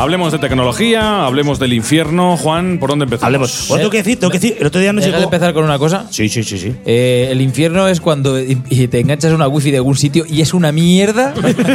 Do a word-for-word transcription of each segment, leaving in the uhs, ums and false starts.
Hablemos de tecnología, hablemos del infierno. Juan, ¿por dónde empezamos? Hablemos. Bueno, tengo que decir, tengo que decir, el otro día nos ¿Dejas de llegó… empezar con una cosa? Sí, sí, sí, sí. Eh, el infierno es cuando y- y te enganchas a una wifi de algún sitio y es una mierda.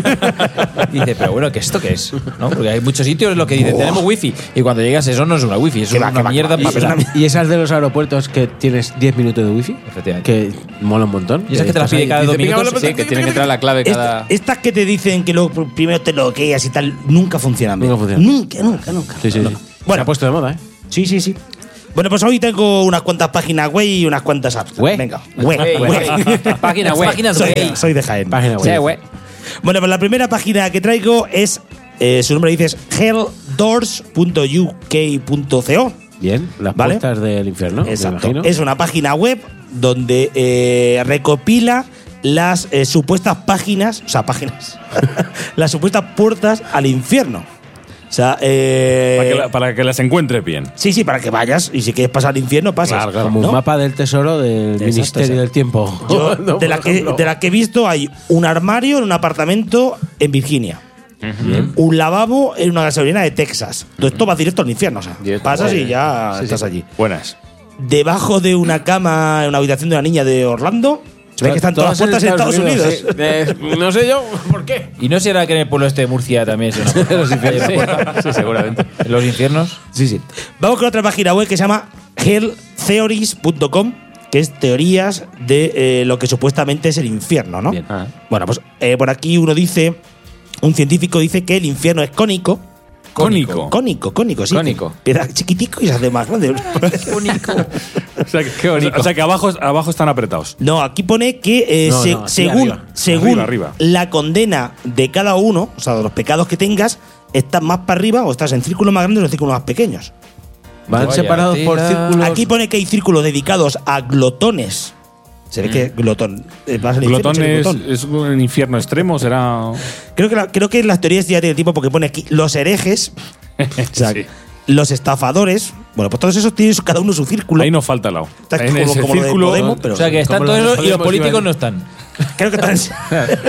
Y dices, pero bueno, ¿qué esto qué es? ¿No? Porque hay muchos sitios en los que dicen, tenemos wifi. Y cuando llegas, eso no es una wifi, eso Que es va, una que va, mierda que va. para Y- empezar. Y esas de los aeropuertos que tienes diez minutos de wifi, Efectivamente. que mola un montón. Y esas que te las estás pide ahí, cada dice, dos "Venga, minutos". hola, Sí, que tiene que entrar la clave cada. Esta- estas que te dicen que luego primero te bloqueas y tal, nunca funcionan bien. Nunca funcionan. Nunca, nunca, nunca. Sí, sí, sí. Bueno. Se ha puesto de moda, ¿eh? Sí, sí, sí. Bueno, pues hoy tengo unas cuantas páginas web y unas cuantas apps. ¿Web? Venga, web, Wey, web. Página web. Páginas Soy, wey. de, soy de Jaén. Página web. Sí, güey. Bueno, pues la primera página que traigo es, eh, su nombre dice es hell doors punto u k punto co. Bien, las ¿Vale? puertas del infierno, me Exacto. imagino. Es una página web donde eh, recopila las eh, supuestas páginas, o sea, páginas, las supuestas puertas al infierno. O sea, eh, Para que, la- para que las encuentres bien. sí, sí, para que vayas y si quieres pasar al infierno, pasas. Claro, claro. Como ¿no? un mapa del tesoro del Exacto, Ministerio exacto. del Tiempo. Yo, No, de, la por que, ejemplo. de la que he visto, hay un armario en un apartamento en Virginia. Bien. Un lavabo en una gasolinera de Texas. Todo esto va directo al infierno. O sea, Directo. pasas y Sí, ya sí, estás sí. allí. Buenas. Debajo de una cama en una habitación de una niña de Orlando. Se ve que están todas las puertas en Estados Unidos. sí. Eh, no sé yo por qué. ¿Y no será que en el pueblo este de Murcia también es una Los infiernos. Sí, seguramente. ¿En los infiernos? Sí, sí. Vamos con otra página web que se llama hell theories punto com, que es teorías de eh, lo que supuestamente es el infierno, ¿no? Bien. Ah. Bueno, pues eh, por aquí uno dice, un científico dice que el infierno es cónico. Cónico. Cónico, cónico, sí. Cónico. que Empieza chiquitico y se hace más grande. Cónico. O sea, que, Qué bonito. o sea que abajo, abajo están apretados. No, aquí pone que eh, No, se- no, aquí según, arriba. según Arriba, arriba. la condena de cada uno, o sea, de los pecados que tengas, estás más para arriba o estás en círculos más grandes o en círculos más pequeños. Van Vaya separados por tela. círculos. Aquí pone que hay círculos dedicados a glotones. Se ve que glotón. eh, vas al infierno, Glotón eres es, glotón. es un infierno extremo, será. Creo que, la- creo que las teorías ya tienen tipo porque pone aquí los herejes, o sea, Sí. los estafadores. Bueno, pues todos esos tienen su- cada uno su círculo. Ahí no falta lado. Está En como, ese como lo de círculo. Podemos, pero O sea que están Como todos los esos y los Podemos políticos iban- no están. creo que están.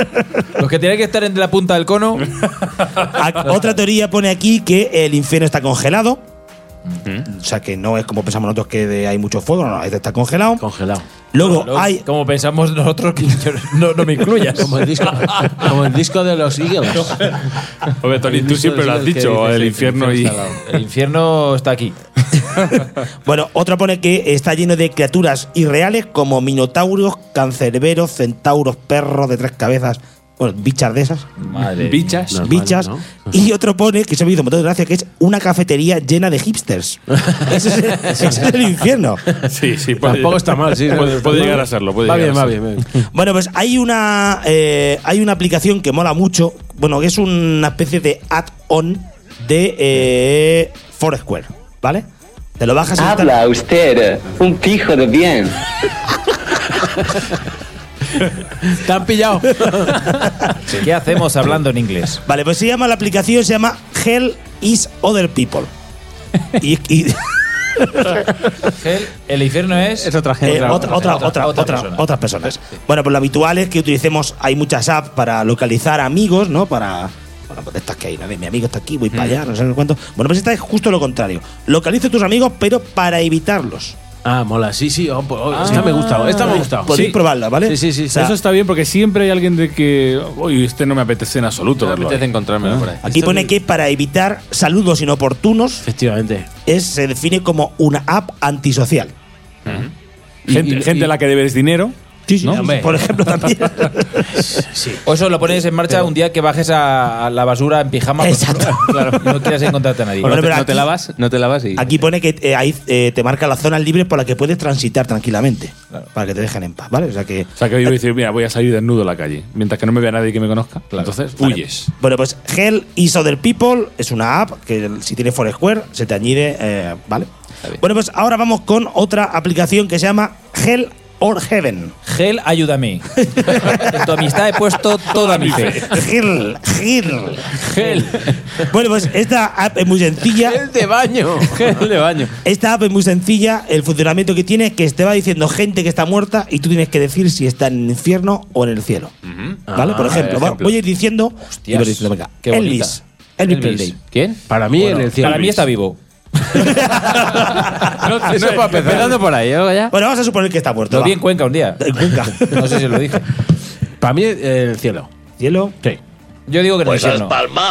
Los que tienen que estar en la punta del cono. A- Otra teoría pone aquí que el infierno está congelado. O sea que no es como pensamos nosotros que de- hay mucho fuego, no, no, este está congelado. Congelado. Luego Luego, hay. Como pensamos nosotros, que yo- no, no me incluyas. Como el disco, como el disco de los Eagles. Oye, Tony, tú siempre lo has Que dicho, dices, el sí, infierno y. está al lado. El infierno está aquí. Bueno, otra pone que está lleno de criaturas irreales como minotauros, cancerberos, centauros, perros de tres cabezas. Bueno, bichas de esas. Madre. Bichas. Normal, bichas. ¿no? Y otro pone, que se me hizo un montón de gracia, que es una cafetería llena de hipsters. ese, es, ese es el infierno. Sí, sí, puede, Tampoco está mal, sí. Puede, puede llegar a serlo. Puede Va llegar bien, a va serlo. bien, va bien. Bueno, pues hay una, eh, hay una aplicación que mola mucho. Bueno, que es una especie de add-on de eh, Foursquare, ¿vale? Te lo bajas y Habla usted, un pijo de bien. Te han pillado. ¿Qué hacemos hablando en inglés? Vale, pues se llama la aplicación, se llama Hell is Other People. Y, y- Hell, el infierno es. Es otra gente. eh, otra, otra, otra, otra otra- persona. otras personas. Bueno, pues lo habitual es que utilicemos, hay muchas apps para localizar amigos, ¿no? Para, bueno, pues estas que hay, ¿no? Mi amigo está aquí, voy para allá, no sé cuánto. Bueno, pues esta es justo lo contrario. Localiza a tus amigos, pero para evitarlos. Ah, mola, sí, sí. oh, oh, esta me ha gustado, esta me ha gustado. Podéis Sí. probarla, ¿vale? Sí, sí, sí. O sea, Eso está bien porque siempre hay alguien de que. Uy, este no me apetece en absoluto Me verlo. apetece ahí". encontrármelo por ahí. aquí pone que para evitar saludos inoportunos Efectivamente. es, se define como una app antisocial. Gente, Y- y- gente a la que debes dinero. Sí, sí, ¿no? Hombre. por ejemplo, también. O eso lo pones en marcha un día que bajes a, a la basura en pijama. pues, Exacto. Claro, y no quieras encontrarte a nadie. Bueno, no, te, pero no te aquí- lavas, no te lavas y. Aquí pone que eh, ahí eh, te marca las zonas libres por las que puedes transitar tranquilamente. Para que te dejen en paz, ¿vale? O sea que. O sea, que yo voy a decir, mira, voy a salir desnudo a la calle. Mientras que no me vea nadie que me conozca. Entonces, Vale. huyes. Bueno, pues Hell is Other People es una app que si tiene Foursquare se te añade, eh, ¿vale? bien. Bueno, pues ahora vamos con otra aplicación que se llama Hell or Heaven. Hell, ayúdame. En tu amistad he puesto toda mi fe. Hell, Hell. Hell. Bueno, pues esta app es muy sencilla. El de baño. El de baño. Esta app es muy sencilla. El funcionamiento que tiene es que te va diciendo gente que está muerta y tú tienes que decir si está en el infierno o en el cielo. ¿Vale? Por Ah, ejemplo, va- ejemplo. voy a ir diciendo. y Hostias, voy diciendo, venga, qué bonita. Elvis, Elvis Elvis. Presley. ¿Quién? Para mí en el cielo. Para mí está vivo. No, Eso para empezar. Empezando por ahí, ¿no? Ya. Bueno, vamos a suponer que está muerto. Lo va. vi en Cuenca un día. En Cuenca. No sé si lo dije. Para mí en el cielo. ¿Cielo? Sí. Yo digo que en el infierno.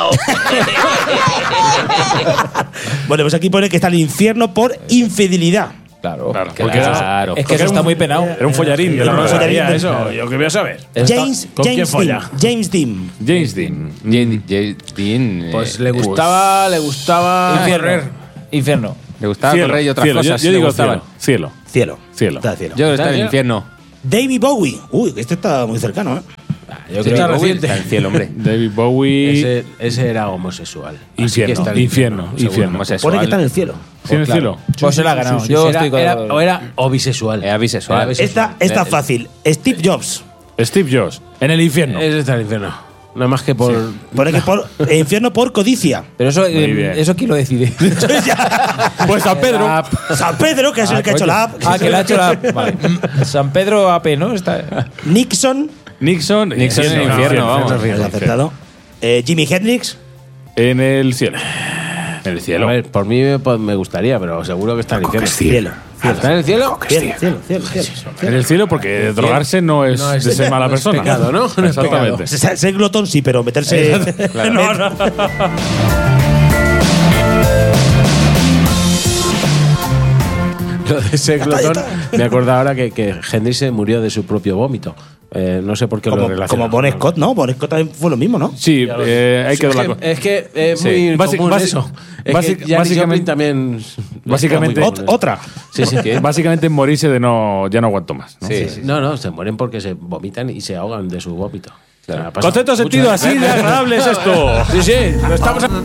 Bueno, pues aquí pone que está en el infierno por infidelidad. Claro. Claro, Que porque eso- claro. Es que Porque eso era está un- muy penado. Era un follarín de la Era un noche. follarín. Sabía eso, yo que voy a saber. Eso está- James, ¿con quién James folla? Dean. James Dean. James Dean. Jane- Jane Dean, eh, Pues le gustaba, le gustaba. Infierno. Infierno. Le gustaba Cielo, correr y otras cielo. Yo- cosas. Yo, le digo gustaban. cielo. Cielo. Cielo. Cielo. Está el cielo. Yo creo que está en el Cielo. infierno. David Bowie. Uy, este está muy cercano, ¿eh? Yo Sí, creo que Bowie reciente. está en el cielo, hombre. David Bowie. Ese, ese era homosexual. Así que Infierno, está en el infierno, seguro. infierno. Homosexual. Pone que está en el cielo. ¿Sí en el cielo? Pues se la ha ganado. Sí, Yo sí, estoy era, con. era- o era o bisexual. Era bisexual. Era bisexual. Esta, esta Eh, fácil. Steve Jobs. Steve Jobs. En el infierno. Ese está en el infierno. Nada más que por. Pone que por eh, infierno por codicia. Pero eso, eh, bien. eso quién lo decide. Pues San Pedro. San Pedro, que es el que ha hecho la app. Ah, que la ha hecho la. Vale. San Pedro A P, ¿no? Está. Nixon. Nixon. Nixon en el infierno, vamos. Has acertado. Eh, Jimi Hendrix. En el cielo. En el A cielo. ver, por mí pues, me gustaría, pero seguro que está en el infierno. Cielo. ¿Está en el cielo? Cielo, cielo, cielo, cielo. En el cielo porque drogarse no es, No es- de ser mala no es persona. pecado, ¿no? No es Exactamente. Ser ser glotón sí, pero meterse. No, no. Lo de ese glotón, me acuerdo ahora que, que Henry se murió de su propio vómito. Eh, no sé por qué lo Como, relaciona. como Bon Scott, ¿no? Bon Scott también fue lo mismo, ¿no? Sí, eh, hay que es, dar que, la co- es que es Sí. muy Basi- común basi- eso. Es basi- que Janis básicamente- Joplin también. básicamente- está muy común Ot- otra. eso. Sí, sí. Básicamente morirse de no. Ya no aguanto más. ¿no? Sí, sí. No, no, se mueren porque se vomitan y se ahogan de su vómito. O sea, pasa Concepto mucho. sentido así de agradable es esto. Sí, sí, lo estamos